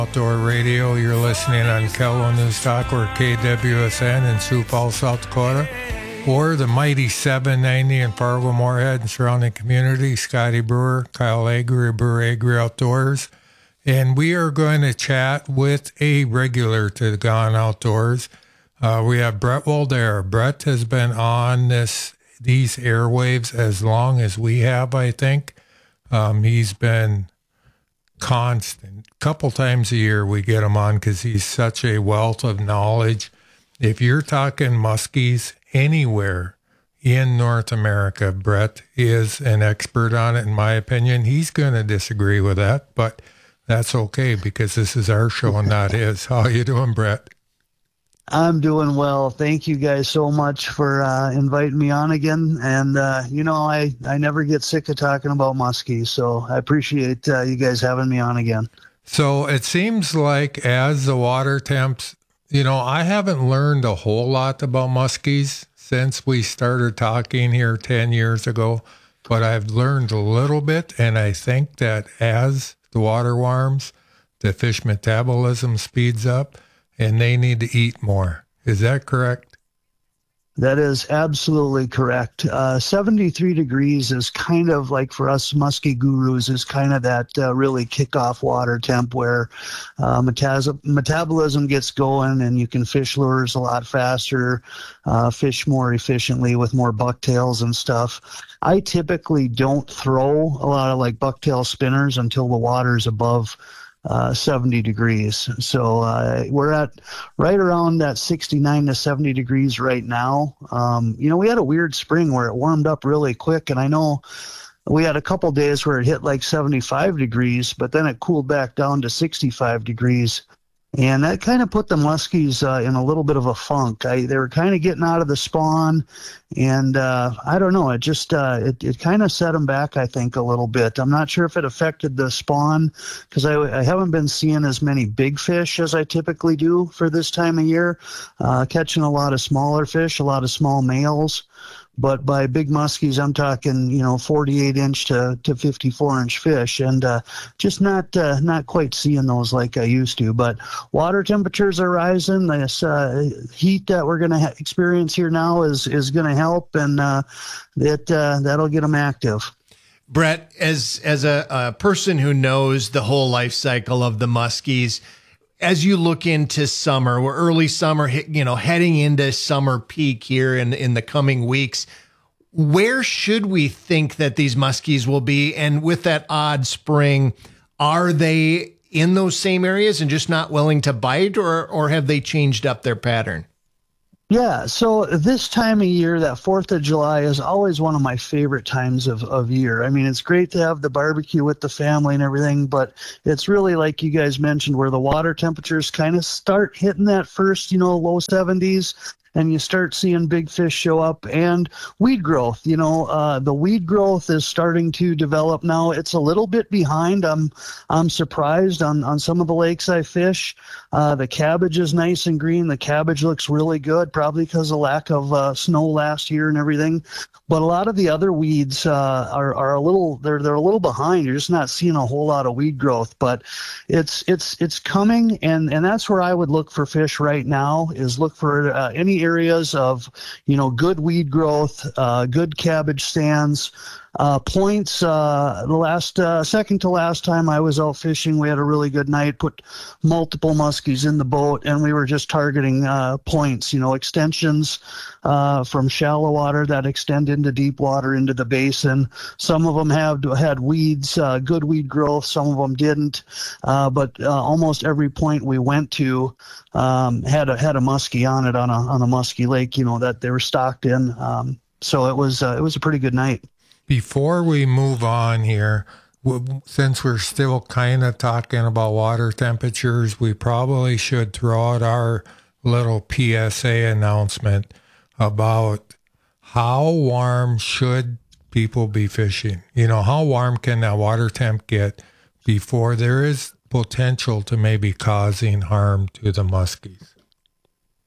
Outdoor Radio. You're listening on Kelowna News Talk or KWSN in Sioux Falls, South Dakota, or the mighty 790 in Fargo, Moorhead, and surrounding community. Scotty Brewer, Kyle Agri, Brewer Agri Outdoors. And we are going to chat with a regular to the Gone Outdoors. We have Brett Waldera. Brett has been on these airwaves as long as we have, I think. He's been constant. A couple times a year we get him on because he's such a wealth of knowledge. If you're talking muskies anywhere in North America, Brett is an expert on it, in my opinion. He's going to disagree with that, but that's okay because this is our show and not his. How you doing, Brett? I'm doing well. Thank you guys so much for inviting me on again. And, I never get sick of talking about muskies, so I appreciate you guys having me on again. So it seems like as the water temps, I haven't learned a whole lot about muskies since we started talking here 10 years ago, but I've learned a little bit, and I think that as the water warms, the fish metabolism speeds up, and they need to eat more. Is that correct? That is absolutely correct. 73 degrees is kind of like, for us muskie gurus, is kind of that really kickoff water temp where metabolism gets going and you can fish lures a lot faster, fish more efficiently with more bucktails and stuff. I typically don't throw a lot of like bucktail spinners until the water's above 70 degrees. So we're at right around that 69 to 70 degrees right now. We had a weird spring where it warmed up really quick, and I know we had a couple days where it hit like 75 degrees, but then it cooled back down to 65 degrees. And that kind of put the muskies in a little bit of a funk. They were kind of getting out of the spawn, and I don't know. It just it kind of set them back, I think, a little bit. I'm not sure if it affected the spawn because I haven't been seeing as many big fish as I typically do for this time of year. Catching a lot of smaller fish, a lot of small males. But by big muskies, I'm talking, 48-inch to 54-inch fish, and just not quite seeing those like I used to. But water temperatures are rising. This heat that we're going to experience here now is going to help, and that'll get them active. Brett, as a person who knows the whole life cycle of the muskies, as you look into summer, we're early summer, heading into summer peak here in the coming weeks, where should we think that these muskies will be? And with that odd spring, are they in those same areas and just not willing to bite, or have they changed up their pattern? Yeah, so this time of year, that 4th of July, is always one of my favorite times of year. I mean, it's great to have the barbecue with the family and everything, but it's really like you guys mentioned where the water temperatures kind of start hitting that first, low 70s. And you start seeing big fish show up and weed growth. The weed growth is starting to develop now. It's a little bit behind. I'm surprised on some of the lakes I fish. The cabbage is nice and green. The cabbage looks really good, probably because of lack of snow last year and everything. But a lot of the other weeds are a little they're a little behind. You're just not seeing a whole lot of weed growth, but it's coming, and that's where I would look for fish right now. Is look for any areas of good weed growth, good cabbage stands. Points, the last second to last time I was out fishing, we had a really good night, put multiple muskies in the boat, and we were just targeting points, extensions from shallow water that extend into deep water into the basin. Some of them had weeds, good weed growth, some of them didn't, but almost every point we went to had a muskie on it on a muskie lake, that they were stocked in. So it was a pretty good night. Before we move on here, since we're still kind of talking about water temperatures, we probably should throw out our little PSA announcement about how warm should people be fishing. How warm can that water temp get before there is potential to maybe causing harm to the muskies?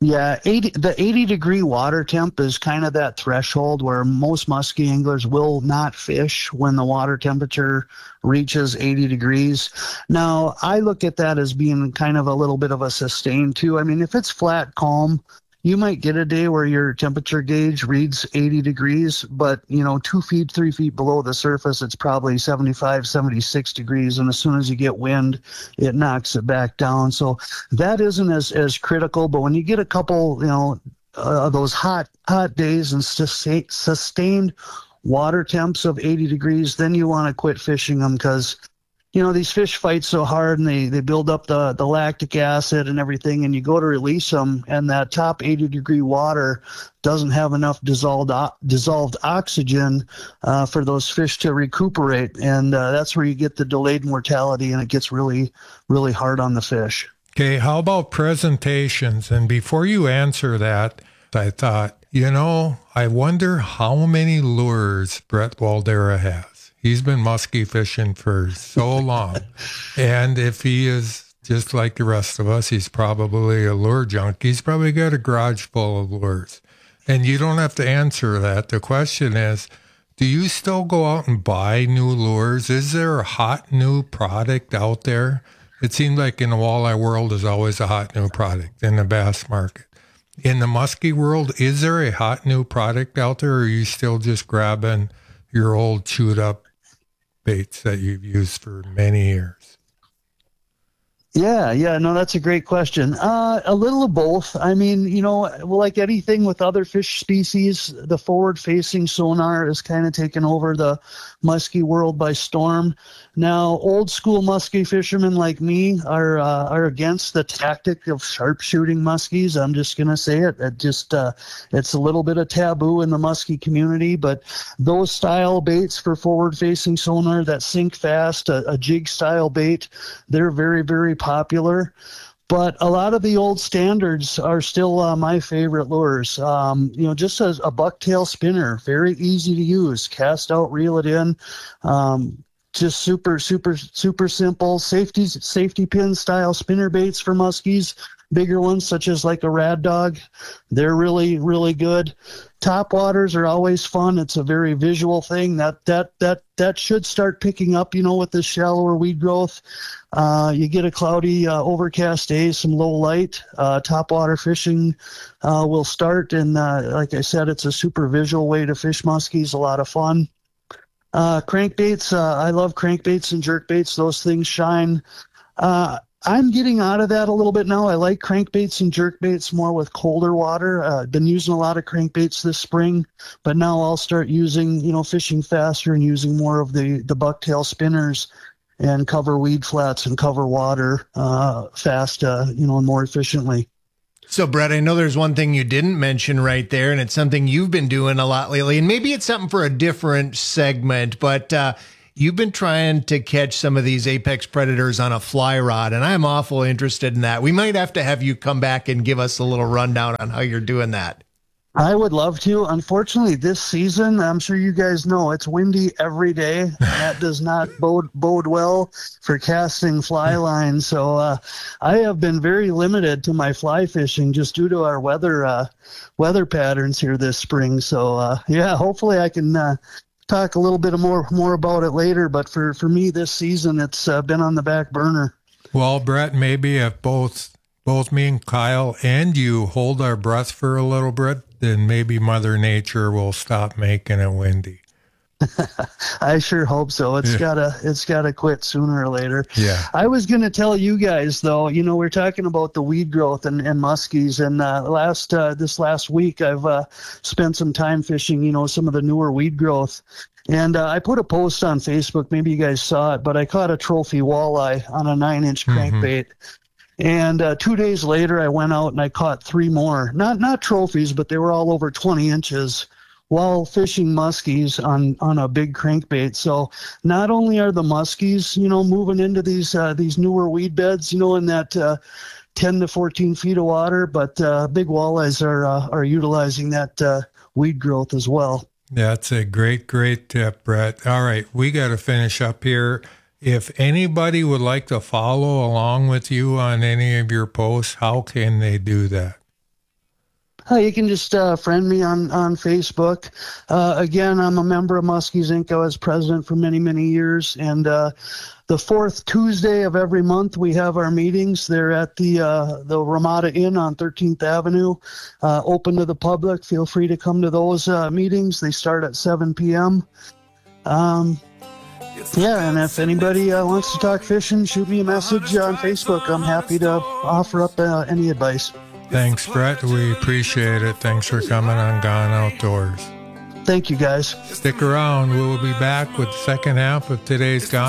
Yeah, the 80-degree water temp is kind of that threshold where most muskie anglers will not fish when the water temperature reaches 80 degrees. Now, I look at that as being kind of a little bit of a sustain too. I mean, if it's flat, calm, you might get a day where your temperature gauge reads 80 degrees, but 2 feet, 3 feet below the surface, it's probably 75, 76 degrees. And as soon as you get wind, it knocks it back down. So that isn't as critical. But when you get a couple, those hot days and sustained water temps of 80 degrees, then you want to quit fishing them because these fish fight so hard and they build up the lactic acid and everything, and you go to release them and that top 80-degree water doesn't have enough dissolved oxygen for those fish to recuperate. And that's where you get the delayed mortality, and it gets really, really hard on the fish. Okay, how about presentations? And before you answer that, I thought, I wonder how many lures Brett Waldera has. He's been muskie fishing for so long. And if he is just like the rest of us, he's probably a lure junkie. He's probably got a garage full of lures. And you don't have to answer that. The question is, do you still go out and buy new lures? Is there a hot new product out there? It seems like in the walleye world, there's always a hot new product in the bass market. In the muskie world, is there a hot new product out there, or are you still just grabbing your old chewed up baits that you've used for many years? Yeah, no, that's a great question. A little of both. I mean, like anything with other fish species, the forward-facing sonar is kind of taken over the muskie world by storm. Now, old school muskie fishermen like me are against the tactic of sharpshooting muskies. I'm just gonna say it. It's a little bit of taboo in the muskie community. But those style baits for forward-facing sonar that sink fast, a jig style bait, they're very, very popular. But a lot of the old standards are still my favorite lures. Just as a bucktail spinner, very easy to use. Cast out, reel it in. Just super, super, super simple. Safety pin style spinner baits for muskies. Bigger ones, such as like a Rad Dog, they're really, really good. Top waters are always fun. It's a very visual thing that should start picking up, with the shallower weed growth. You get a cloudy, overcast day, some low light, top water fishing will start. And like I said, it's a super visual way to fish muskies, a lot of fun. Crankbaits, I love crankbaits and jerkbaits. Those things shine. I'm getting out of that a little bit now. I like crankbaits and jerkbaits more with colder water. I've been using a lot of crankbaits this spring, but now I'll start using, fishing faster and using more of the bucktail spinners and cover weed flats and cover water fast, and more efficiently. So, Brett, I know there's one thing you didn't mention right there, and it's something you've been doing a lot lately, and maybe it's something for a different segment, but you've been trying to catch some of these apex predators on a fly rod, and I'm awful interested in that. We might have to have you come back and give us a little rundown on how you're doing that. I would love to. Unfortunately, this season, I'm sure you guys know, it's windy every day. That does not bode well for casting fly lines. So I have been very limited to my fly fishing just due to our weather patterns here this spring. So hopefully I can talk a little bit more about it later. But for me this season, it's been on the back burner. Well, Brett, maybe if both me and Kyle and you hold our breath for a little bit, then maybe Mother Nature will stop making it windy. I sure hope so. It's gotta quit sooner or later. Yeah. I was gonna tell you guys though, we're talking about the weed growth and muskies, and this last week I've spent some time fishing, some of the newer weed growth. And I put a post on Facebook, maybe you guys saw it, but I caught a trophy walleye on a 9-inch crankbait. And 2 days later, I went out and I caught 3 more. Not trophies, but they were all over 20 inches while fishing muskies on a big crankbait. So not only are the muskies, moving into these newer weed beds, in that 10 to 14 feet of water, but big walleyes are utilizing that weed growth as well. That's a great tip, Brett. All right, we got to finish up here. If anybody would like to follow along with you on any of your posts, how can they do that? You can just friend me on Facebook. Again, I'm a member of Muskies Inc. I was president for many, many years. And the fourth Tuesday of every month, we have our meetings. They're at the Ramada Inn on 13th Avenue, open to the public. Feel free to come to those meetings. They start at 7 p.m. Yeah, and if anybody wants to talk fishing, shoot me a message on Facebook. I'm happy to offer up any advice. Thanks, Brett. We appreciate it. Thanks for coming on Gone Outdoors. Thank you, guys. Stick around. We'll be back with the second half of today's Gone